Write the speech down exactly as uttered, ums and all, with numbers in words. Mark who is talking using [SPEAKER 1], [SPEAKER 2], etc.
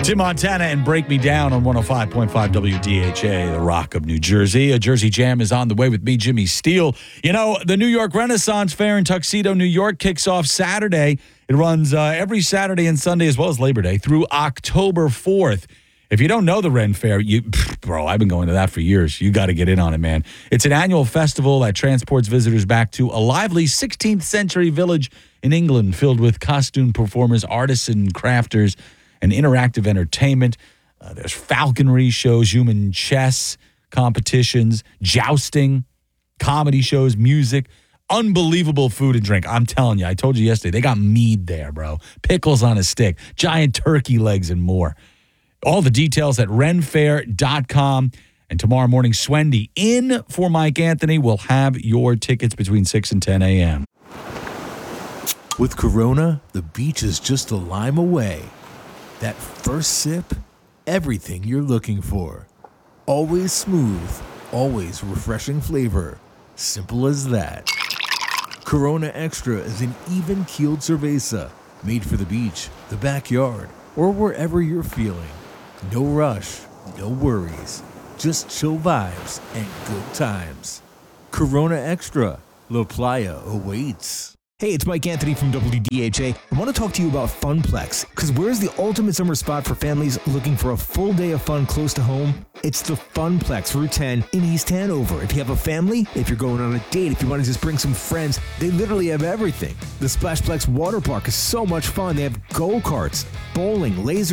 [SPEAKER 1] Tim Montana and Break Me Down on one oh five point five W D H A, the Rock of New Jersey. A Jersey Jam is on the way with me, Jimmy Steele. You know, the New York Renaissance Fair in Tuxedo, New York kicks off Saturday. It runs uh, every Saturday and Sunday as well as Labor Day through October fourth. If you don't know the Ren Fair, you, pff, bro, I've been going to that for years. You got to get in on it, man. It's an annual festival that transports visitors back to a lively sixteenth century village in England filled with costume performers, artists, and crafters, and interactive entertainment. Uh, there's falconry shows, human chess competitions, jousting, comedy shows, music, unbelievable food and drink. I'm telling you, I told you yesterday, they got mead there, bro. Pickles on a stick, giant turkey legs, and more. All the details at ren fair dot com. And tomorrow morning, Swendy in for Mike Anthony will have your tickets between six and ten a.m.
[SPEAKER 2] With Corona, the beach is just a lime away. That first sip, everything you're looking for. Always smooth, always refreshing flavor. Simple as that. Corona Extra is an even-keeled cerveza made for the beach, the backyard, or wherever you're feeling. No rush, no worries, just chill vibes and good times. Corona Extra, La Playa awaits.
[SPEAKER 3] Hey, it's Mike Anthony from W D H A. I want to talk to you about Funplex, because where's the ultimate summer spot for families looking for a full day of fun close to home? It's the Funplex, Route ten in East Hanover. If you have a family, if you're going on a date, if you want to just bring some friends, they literally have everything. The Splashplex water park is so much fun. They have go-karts, bowling, laser